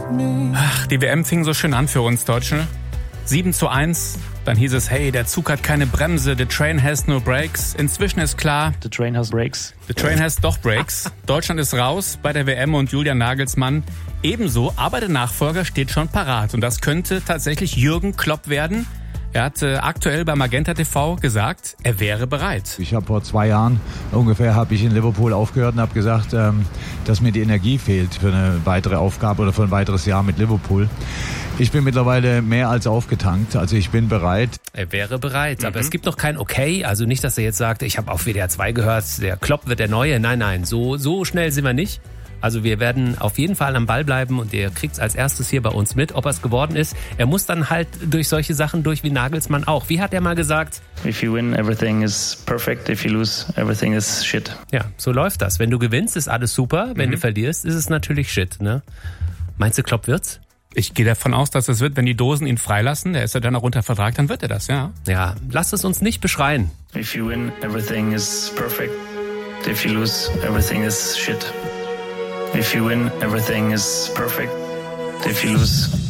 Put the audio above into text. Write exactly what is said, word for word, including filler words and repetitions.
Ach, die W M fing so schön an für uns Deutsche. sieben zu eins. Dann hieß es, hey, der Zug hat keine Bremse, the train has no brakes. Inzwischen ist klar, The train has brakes. the train has doch brakes. Deutschland ist raus bei der W M und Julian Nagelsmann ebenso, aber der Nachfolger steht schon parat. Und das könnte tatsächlich Jürgen Klopp werden. Er hat äh, aktuell bei Magenta T V gesagt, er wäre bereit. Ich habe vor zwei Jahren ungefähr habe ich in Liverpool aufgehört und habe gesagt, ähm, dass mir die Energie fehlt für eine weitere Aufgabe oder für ein weiteres Jahr mit Liverpool. Ich bin mittlerweile mehr als aufgetankt, also ich bin bereit. Er wäre bereit, Mhm. aber es gibt noch kein Okay, also nicht, dass er jetzt sagt, ich habe auf W D R zwei gehört, der Klopp wird der Neue. Nein, nein, so, so schnell sind wir nicht. Also wir werden auf jeden Fall am Ball bleiben und ihr kriegt's als erstes hier bei uns mit, ob er es geworden ist. Er muss dann halt durch solche Sachen durch wie Nagelsmann auch. Wie hat er mal gesagt? If you win, everything is perfect. If you lose, everything is shit. Ja, so läuft das. Wenn du gewinnst, ist alles super. Wenn Mhm. du verlierst, ist es natürlich shit. Ne? Meinst du, Klopp wird's? Ich gehe davon aus, dass es wird, wenn die Dosen ihn freilassen, der ist ja dann auch unter Vertrag, dann wird er das, ja. Ja, lasst es uns nicht beschreien. If you win, everything is perfect. If you lose, everything is shit. If you win, everything is perfect. If you lose,